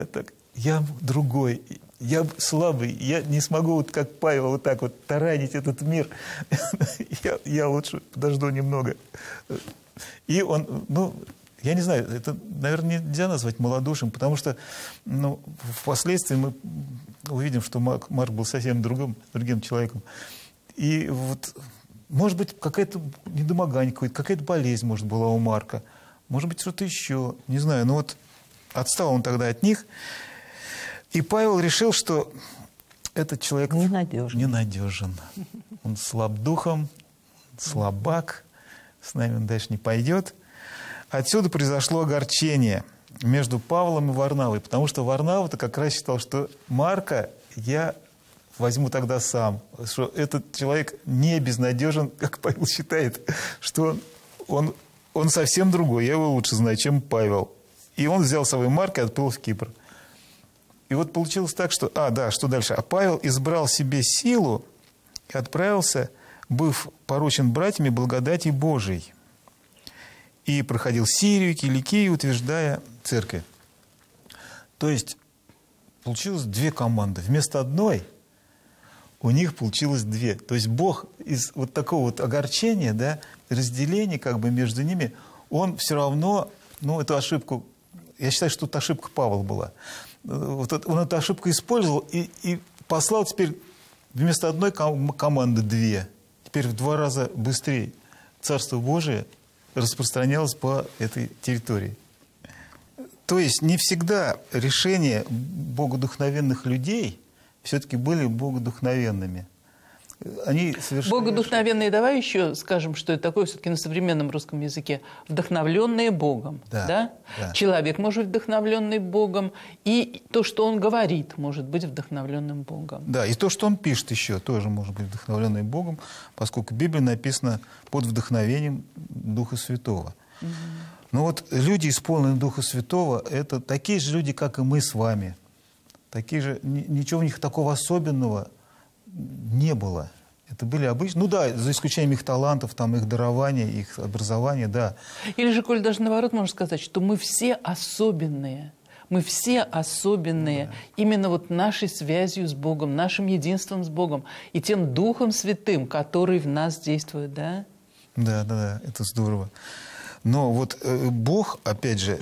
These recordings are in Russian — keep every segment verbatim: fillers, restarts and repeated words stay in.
Так, я другой, я слабый, я не смогу, вот как Павел, вот так вот таранить этот мир. я, я лучше подожду немного. И он, ну, я не знаю, это, наверное, нельзя назвать малодушием, потому что, ну, впоследствии мы увидим, что Марк, Марк был совсем другим, другим человеком. И вот, может быть, какое-то недомогание, какая-то болезнь, может, была у Марка, может быть, что-то еще, не знаю, но вот отстал он тогда от них. И Павел решил, что этот человек ненадежен. ненадежен. Он слаб духом, слабак, с нами он дальше не пойдет. Отсюда произошло огорчение между Павлом и Варнавой, потому что Варнава-то как раз считал, что Марка я возьму тогда сам, что этот человек не безнадежен, как Павел считает, что он, он совсем другой, я его лучше знаю, чем Павел. И он взял с собой Марка и отплыл в Кипр. И вот получилось так, что... А, да, что дальше? А Павел избрал себе силу и отправился, быв поручен братьями благодати Божией. И проходил Сирию, Киликию, утверждая церковь. То есть получилось две команды. Вместо одной у них получилось две. То есть Бог из вот такого вот огорчения, да, разделения как бы между ними, он все равно, ну, эту ошибку... Я считаю, что это ошибка Павла была. Вот он эту ошибку использовал и, и послал теперь вместо одной ком- команды две. Теперь в два раза быстрее Царство Божие распространялось по этой территории. То есть не всегда решения богодухновенных людей все-таки были богодухновенными. Они совершенно... Богодухновенные, давай еще скажем, что это такое все-таки на современном русском языке. Вдохновленные Богом. Да, да? Да. Человек может быть вдохновленный Богом, и то, что он говорит, может быть вдохновленным Богом. Да, и то, что он пишет еще, тоже может быть вдохновленным Богом, поскольку Библия написана под вдохновением Духа Святого. Угу. Но вот люди, исполненные Духа Святого, это такие же люди, как и мы с вами. Такие же, ничего в них такого особенного не было. Это были обычные, ну да, за исключением их талантов, там, их дарования, их образования, да. Или же, коль даже наоборот, можно сказать, что мы все особенные. Мы все особенные, да. Именно вот нашей связью с Богом, нашим единством с Богом и тем Духом Святым, который в нас действует, да? Да, да, да, это здорово. Но вот э, Бог, опять же,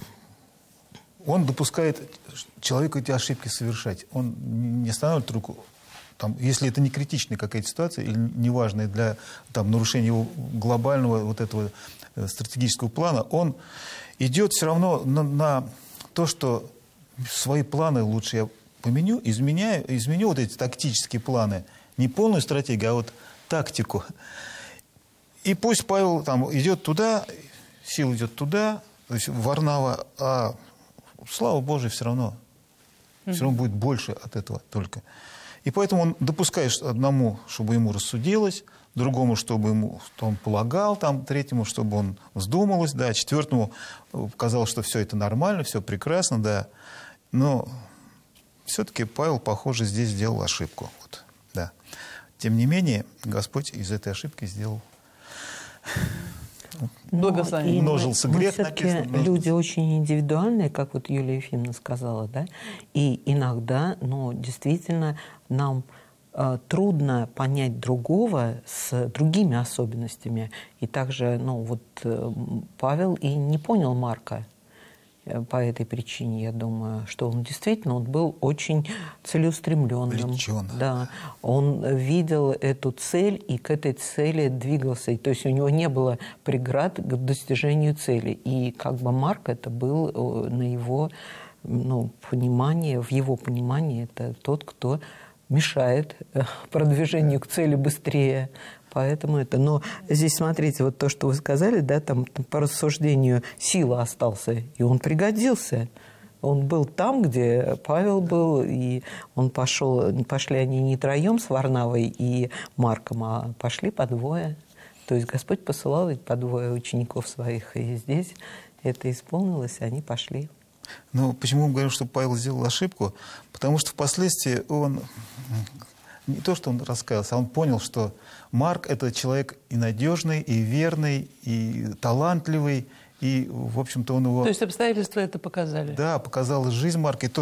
Он допускает человеку эти ошибки совершать. Он не останавливает руку. Там, если это не критичная какая-то ситуация или неважная для там, нарушения его глобального вот этого стратегического плана, он идет все равно на, на то, что свои планы лучше я поменю, изменяю, изменю вот эти тактические планы, не полную стратегию, а вот тактику. И пусть Павел там идет туда, сила идет туда, то есть Варнава, а слава Божия все равно, все равно будет больше от этого только. И поэтому он допускает одному, чтобы ему рассудилось, другому, чтобы ему, что он полагал, там, третьему, чтобы он вздумалось, да, четвертому казалось, что все это нормально, все прекрасно, да. Но все-таки Павел, похоже, здесь сделал ошибку. Вот, да. Тем не менее, Господь из этой ошибки сделал... Благословение. Множился мы, грех, мы написано. Множился. Люди очень индивидуальные, как вот Юлия Ефимовна сказала, да, и иногда, ну, действительно, нам э, трудно понять другого с другими особенностями. И также, ну, вот э, Павел и не понял Марка по этой причине, я думаю, что он действительно он был очень целеустремленным. Влечен. Да, он видел эту цель и к этой цели двигался. То есть у него не было преград к достижению цели. И как бы Марк это был на его ну, понимании, в его понимании это тот, кто мешает продвижению к цели быстрее. Поэтому это... Но здесь, смотрите, вот то, что вы сказали, да, там по рассуждению сила остался, и он пригодился. Он был там, где Павел был, и он пошел... Пошли они не троем с Варнавой и Марком, а пошли по двое. То есть Господь посылал ведь по двое учеников своих, и здесь это исполнилось, и они пошли. Ну, почему мы говорим, что Павел сделал ошибку? Потому что впоследствии он... Не то, что он раскаялся, а он понял, что Марк – это человек и надежный, и верный, и талантливый, И, в общем-то, он его... То есть обстоятельства это показали? Да, показала жизнь Марка. И то,